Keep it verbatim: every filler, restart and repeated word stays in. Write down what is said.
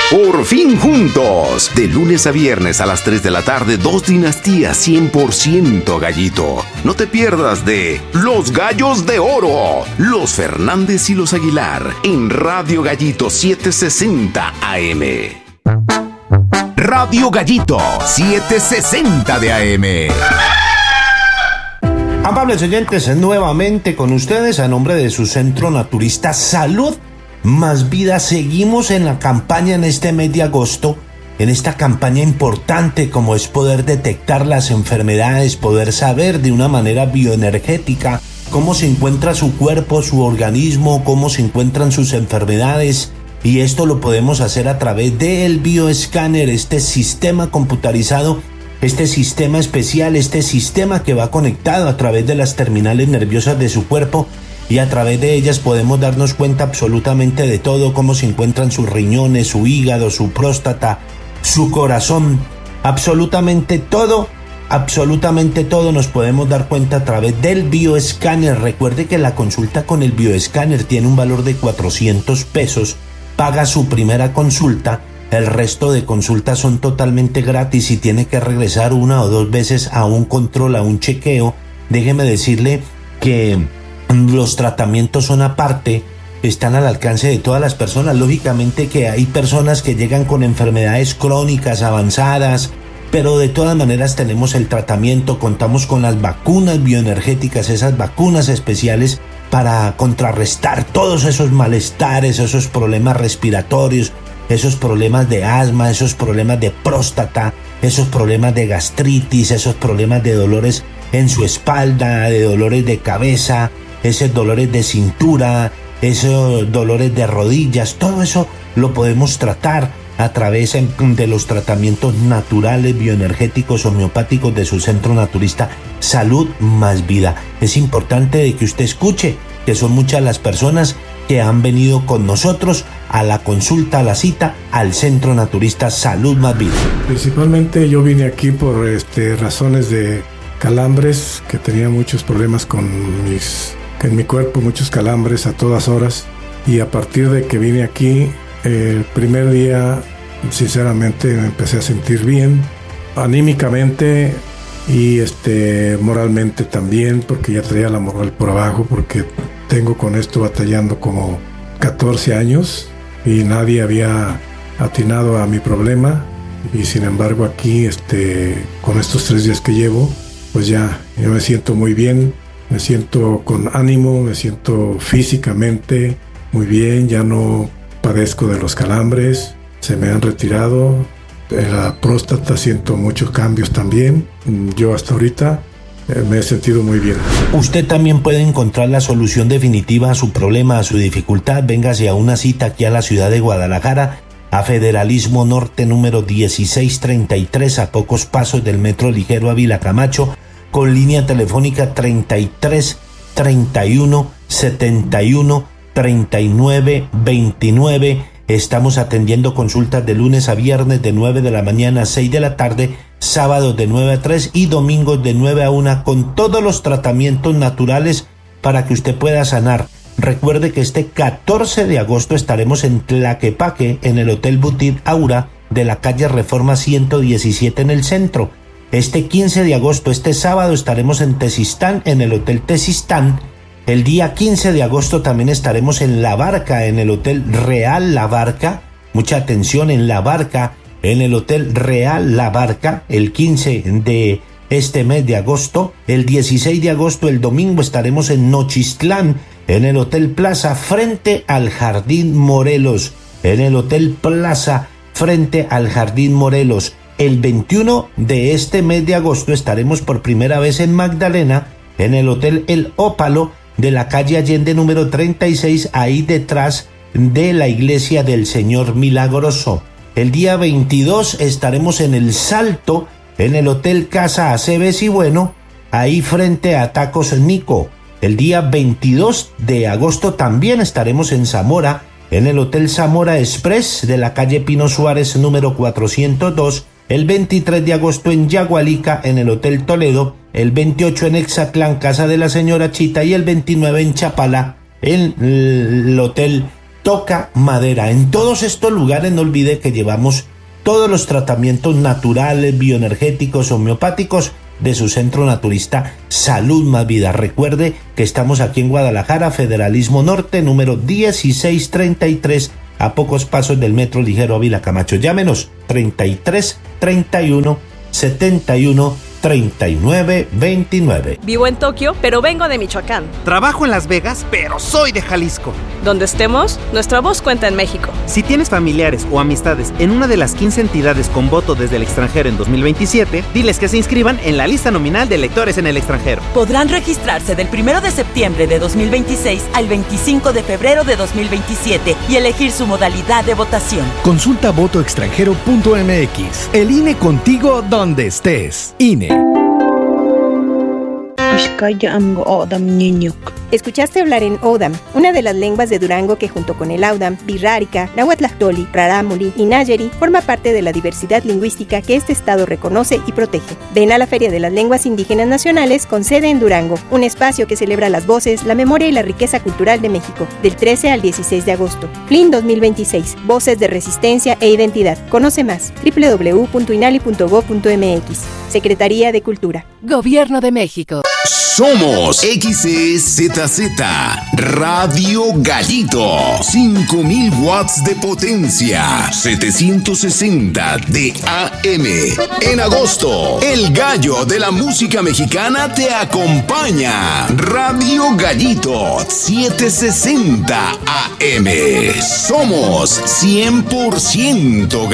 Por fin juntos. De lunes a viernes a las tres de la tarde, dos dinastías cien por ciento gallito. No te pierdas de Los Gallos de Oro, los Fernández y los Aguilar, en Radio Gallito setecientos sesenta A M. Radio Gallito setecientos sesenta de A M. Amables oyentes, nuevamente con ustedes a nombre de su Centro Naturista Salud Más Vida. Seguimos en la campaña en este mes de agosto, en esta campaña importante como es poder detectar las enfermedades, poder saber de una manera bioenergética cómo se encuentra su cuerpo, su organismo, cómo se encuentran sus enfermedades, y esto lo podemos hacer a través del bioescáner, este sistema computarizado, este sistema especial, este sistema que va conectado a través de las terminales nerviosas de su cuerpo, y a través de ellas podemos darnos cuenta absolutamente de todo, cómo se encuentran sus riñones, su hígado, su próstata, su corazón, absolutamente todo, absolutamente todo nos podemos dar cuenta a través del bioescáner. Recuerde que la consulta con el bioescáner tiene un valor de cuatrocientos pesos, paga su primera consulta, el resto de consultas son totalmente gratis y tiene que regresar una o dos veces a un control, a un chequeo. Déjeme decirle que los tratamientos son aparte, están al alcance de todas las personas. Lógicamente que hay personas que llegan con enfermedades crónicas avanzadas, pero de todas maneras tenemos el tratamiento, contamos con las vacunas bioenergéticas, esas vacunas especiales para contrarrestar todos esos malestares, esos problemas respiratorios, esos problemas de asma, esos problemas de próstata, esos problemas de gastritis, esos problemas de dolores en su espalda, de dolores de cabeza, esos dolores de cintura, esos dolores de rodillas. Todo eso lo podemos tratar a través de los tratamientos naturales, bioenergéticos, homeopáticos de su Centro Naturista Salud Más Vida. Es importante de que usted escuche que son muchas las personas que han venido con nosotros a la consulta, a la cita, al Centro Naturista Salud Más Vida. Principalmente yo vine aquí por este, razones de calambres, que tenía muchos problemas con mis, en mi cuerpo, muchos calambres a todas horas, y a partir de que vine aquí, el primer día, sinceramente, me empecé a sentir bien, anímicamente y este, moralmente también, porque ya traía la moral por abajo, porque tengo con esto batallando como catorce años y nadie había atinado a mi problema, y sin embargo aquí, este, con estos tres días que llevo, pues ya, yo me siento muy bien, me siento con ánimo, me siento físicamente muy bien, ya no padezco de los calambres, se me han retirado, en la próstata siento muchos cambios también, yo hasta ahorita eh, me he sentido muy bien. Usted también puede encontrar la solución definitiva a su problema, a su dificultad. Véngase a una cita aquí a la ciudad de Guadalajara, a Federalismo Norte número dieciséis treinta y tres, a pocos pasos del Metro Ligero Ávila Camacho, con línea telefónica treinta y tres treinta y uno setenta y uno treinta y nueve veintinueve. Estamos atendiendo consultas de lunes a viernes de nueve de la mañana a seis de la tarde, sábados de nueve a tres y domingos de nueve a una, con todos los tratamientos naturales para que usted pueda sanar. Recuerde que este catorce de agosto estaremos en Tlaquepaque, en el Hotel Boutique Aura de la calle Reforma ciento diecisiete en el centro. Este quince de agosto, este sábado, estaremos en Tezistán, en el Hotel Tezistán. El día quince de agosto también estaremos en La Barca, en el Hotel Real La Barca. Mucha atención, en La Barca, en el Hotel Real La Barca, el quince de este mes de agosto. El dieciséis de agosto, el domingo, estaremos en Nochistlán, en el Hotel Plaza, frente al Jardín Morelos. En el Hotel Plaza, frente al Jardín Morelos. El veintiuno de este mes de agosto estaremos por primera vez en Magdalena, en el Hotel El Ópalo, de la calle Allende número treinta y seis, ahí detrás de la iglesia del Señor Milagroso. El día veintidós estaremos en El Salto, en el Hotel Casa Aceves y Bueno, ahí frente a Tacos Nico. El día veintidós de agosto también estaremos en Zamora, en el Hotel Zamora Express de la calle Pino Suárez número cuatrocientos dos. El veintitrés de agosto en Yagualica, en el Hotel Toledo. El veintiocho en Exatlán, Casa de la Señora Chita. Y el veintinueve en Chapala, en el Hotel toca madera. En todos estos lugares no olvide que llevamos todos los tratamientos naturales, bioenergéticos, homeopáticos de su centro naturista Salud Más Vida. Recuerde que estamos aquí en Guadalajara, Federalismo Norte, número dieciséis treinta y tres, a pocos pasos del metro ligero Ávila Camacho. Llámenos treinta y tres treinta y uno setenta y uno treinta y nueve veintinueve. Vivo en Tokio, pero vengo de Michoacán. Trabajo en Las Vegas, pero soy de Jalisco. Donde estemos, nuestra voz cuenta en México. Si tienes familiares o amistades en una de las quince entidades con voto desde el extranjero en dos mil veintisiete, diles que se inscriban en la lista nominal de electores en el extranjero. Podrán registrarse del primero de septiembre de dos mil veintiséis al veinticinco de febrero de dos mil veintisiete y elegir su modalidad de votación. Consulta voto extranjero punto m x. El I N E contigo donde estés. I N E. Escuchaste hablar en Odam, una de las lenguas de Durango que junto con el Audam, Birrárica, Nahuatlactoli, Rarámuri y Nayeri forma parte de la diversidad lingüística que este estado reconoce y protege. Ven a la Feria de las Lenguas Indígenas Nacionales con sede en Durango, un espacio que celebra las voces, la memoria y la riqueza cultural de México, del trece al dieciséis de agosto. F L I N dos mil veintiséis, Voces de Resistencia e Identidad. Conoce más, doble u doble u doble u punto inali punto gob punto m x. Secretaría de Cultura. Gobierno de México. Somos X E Z Z Radio Gallito, cinco mil watts de potencia, setecientos sesenta de A M. En agosto, el gallo de la música mexicana te acompaña. Radio Gallito, setecientos sesenta A M. Somos cien por ciento